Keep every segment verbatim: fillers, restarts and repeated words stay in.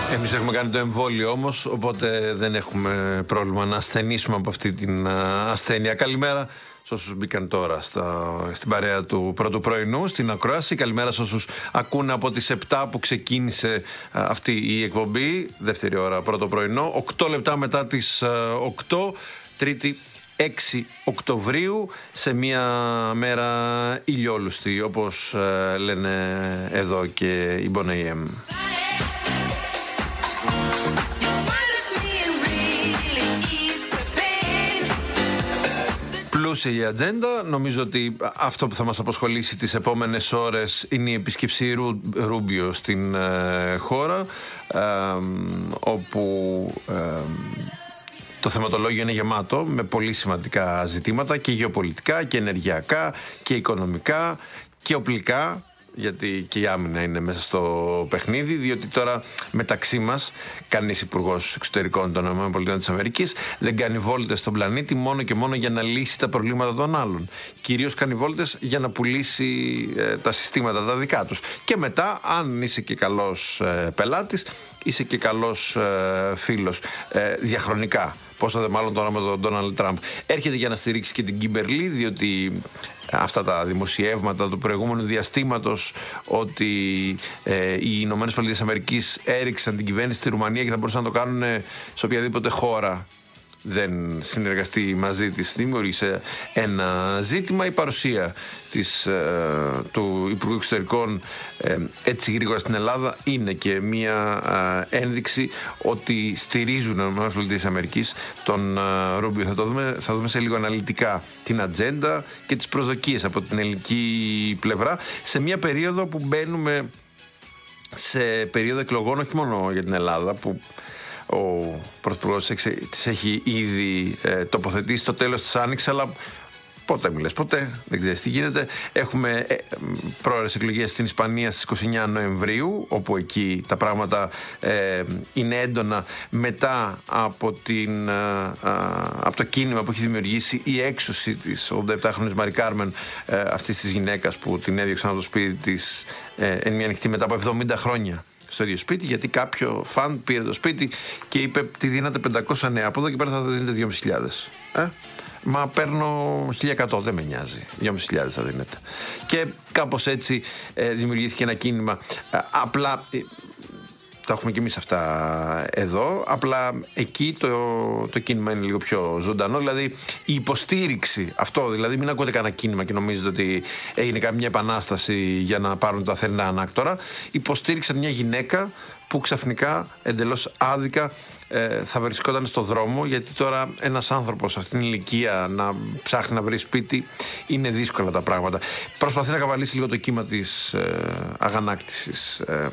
Εμείς έχουμε κάνει το εμβόλιο όμως, οπότε δεν έχουμε πρόβλημα να ασθενήσουμε από αυτή την ασθένεια. Καλημέρα σε όσους μπήκαν τώρα στα, στην παρέα του πρώτου πρωινού, στην ακρόαση. Καλημέρα σε όσους ακούνε από τις επτά που ξεκίνησε αυτή η εκπομπή, δεύτερη ώρα πρώτο πρωινό, οκτώ λεπτά μετά τις οκτώ, Τρίτη έξι Οκτωβρίου, σε μια μέρα ηλιόλουστη, όπως λένε εδώ και οι Boneyem. Πλούσια η ατζέντα. Νομίζω ότι αυτό που θα μας απασχολήσει τις επόμενες ώρες είναι η επίσκεψη Ρου, Ρούμπιο στην ε, χώρα, ε, όπου ε, το θεματολόγιο είναι γεμάτο με πολύ σημαντικά ζητήματα και γεωπολιτικά και ενεργειακά και οικονομικά και οπλικά, γιατί και η άμυνα είναι μέσα στο παιχνίδι, διότι τώρα μεταξύ μας κανείς υπουργός εξωτερικών των ΗΠΑ δεν κάνει βόλτες στον πλανήτη μόνο και μόνο για να λύσει τα προβλήματα των άλλων. Κυρίως κάνει βόλτες για να πουλήσει ε, τα συστήματα τα δικά τους. Και μετά, αν είσαι και καλός ε, πελάτης, είσαι και καλός ε, φίλος ε, διαχρονικά. Πόσο δε μάλλον τώρα με τον Ντόναλντ Τραμπ. Έρχεται για να στηρίξει και την Κίμπερλι, διότι αυτά τα δημοσιεύματα του προηγούμενου διαστήματος ότι ε, οι Ηνωμένες Πολιτείες Αμερικής έριξαν την κυβέρνηση στη Ρουμανία και θα μπορούσαν να το κάνουν σε οποιαδήποτε χώρα δεν συνεργαστεί μαζί της, δημιούργησε ένα ζήτημα. Η παρουσία της, ε, του Υπουργού Εξωτερικών ε, έτσι γρήγορα στην Ελλάδα είναι και μια ε, ένδειξη ότι στηρίζουν οι ΗΠΑ τον ε, Ρούμπιο. Θα το δούμε, θα δούμε σε λίγο αναλυτικά την ατζέντα και τις προσδοκίες από την ελληνική πλευρά σε μια περίοδο που μπαίνουμε σε περίοδο εκλογών, όχι μόνο για την Ελλάδα, που ο Πρωθυπουργός της έχει ήδη ε, τοποθετήσει το τέλος της Άνοιξης, αλλά πότε μιλες, ποτέ, δεν ξέρεις τι γίνεται. Έχουμε ε, πρόορες εκλογές στην Ισπανία στις είκοσι εννέα Νοεμβρίου, όπου εκεί τα πράγματα ε, είναι έντονα μετά από, την, ε, ε, από το κίνημα που έχει δημιουργήσει η έξωση της ογδοεπτάχρονης Μαρί Κάρμεν, ε, αυτής της γυναίκας που την έδιωξαν από το σπίτι της ε, εν μια νυχτή μετά από εβδομήντα χρόνια στο ίδιο σπίτι, γιατί κάποιο φαν πήρε το σπίτι και είπε τι δίνατε πεντακόσια νέα, από εδώ και πέρα θα δίνετε δυόμισι χιλιάδες. Ε? Μα παίρνω χίλια εκατό, δεν με νοιάζει, δυόμισι χιλιάδες θα δίνετε. Και κάπως έτσι ε, δημιουργήθηκε ένα κίνημα. Ε, απλά ε, τα έχουμε και εμείς αυτά εδώ, απλά εκεί το, το κίνημα είναι λίγο πιο ζωντανό, δηλαδή η υποστήριξη, αυτό δηλαδή μην ακούτε κανένα κίνημα και νομίζετε ότι έγινε καμία επανάσταση για να πάρουν τα θερινά ανάκτορα. Υποστήριξαν μια γυναίκα που ξαφνικά εντελώς άδικα ε, θα βρισκόταν στο δρόμο, γιατί τώρα ένας άνθρωπος σε αυτήν την ηλικία να ψάχνει να βρει σπίτι είναι δύσκολα τα πράγματα. Προσπαθεί να καβαλήσει λίγο το κύμα της ε, αγανάκτησης ε,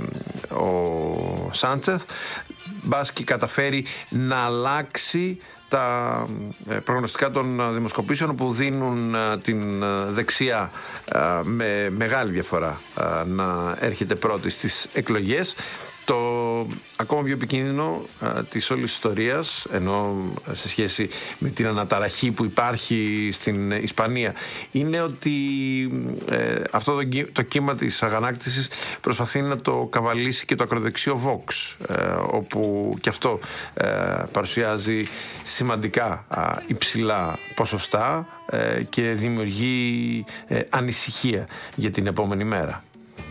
ο Σάντσεθ, μπας και καταφέρει να αλλάξει τα προγνωστικά των δημοσκοπήσεων που δίνουν την δεξιά με μεγάλη διαφορά να έρχεται πρώτη στις εκλογές. Το ακόμα πιο επικίνδυνο α, της όλης ιστορίας, ενώ σε σχέση με την αναταραχή που υπάρχει στην Ισπανία, είναι ότι ε, αυτό το, το κύμα της αγανάκτησης προσπαθεί να το καβαλήσει και το ακροδεξιό Vox, ε, όπου και αυτό ε, παρουσιάζει σημαντικά α, υψηλά ποσοστά ε, και δημιουργεί ε, ανησυχία για την επόμενη μέρα.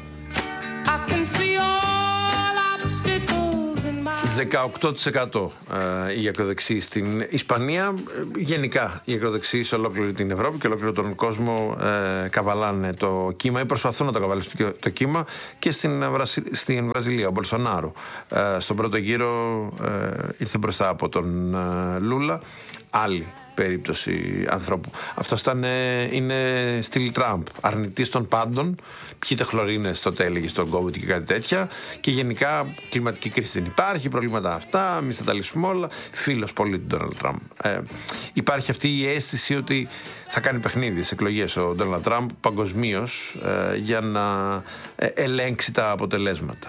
δεκαοκτώ τοις εκατό ε, η ακροδεξή στην Ισπανία. Γενικά η ακροδεξή σε ολόκληρη την Ευρώπη και ολόκληρο τον κόσμο ε, καβαλάνε το κύμα ή προσπαθούν να το καβαλήσουν το, το κύμα και στην, Βρασι, στην Βραζιλία. Ο Μπολσονάρο ε, στον πρώτο γύρο ε, ήρθε μπροστά από τον ε, Λούλα. Άλλη περίπτωση ανθρώπου. Αυτό ήταν, είναι στυλ Τραμπ, αρνητής των πάντων, πιείτε χλωρίνες στο τέλει στον COVID και κάτι τέτοια, και γενικά κλιματική κρίση δεν υπάρχει, προβλήματα αυτά, εμείς θα τα λύσουμε όλα. Φίλος πολύ του Ντόναλντ Τραμπ. Ε, υπάρχει αυτή η αίσθηση ότι θα κάνει παιχνίδι στις εκλογές ο Ντόναλντ Τραμπ παγκοσμίως ε, για να ε, ελέγξει τα αποτελέσματα.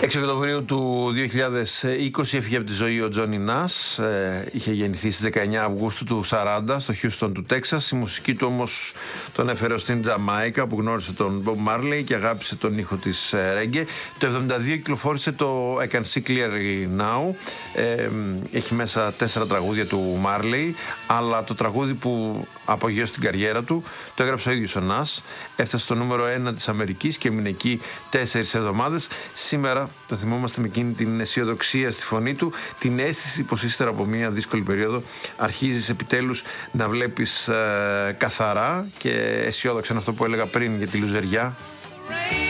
έξι Οκτωβρίου του δύο χιλιάδες είκοσι έφυγε από τη ζωή ο Τζόνι Νας. Ε, είχε γεννηθεί στις δεκαεννιά Αυγούστου του σαράντα στο Χιούστον του Τέξας. Η μουσική του όμως τον έφερε στην Τζαμάικα, που γνώρισε τον Bob Marley και αγάπησε τον ήχο της ρέγγε. Το εβδομήντα δύο κυκλοφόρησε το I Can See Clearly Now. Ε, έχει μέσα τέσσερα τραγούδια του Marley, αλλά το τραγούδι που απογείωσε την καριέρα του το έγραψε ο ίδιος ο Νας. Έφτασε στο νούμερο ένα της Αμερικής και έμεινε εκεί τέσσερις εβδομάδες. Σήμερα το θυμόμαστε με εκείνη την αισιοδοξία στη φωνή του, την αίσθηση πως ύστερα από μια δύσκολη περίοδο αρχίζεις επιτέλους να βλέπεις ε, καθαρά και αισιόδοξα. Είναι αυτό που έλεγα πριν για τη λουζεριά.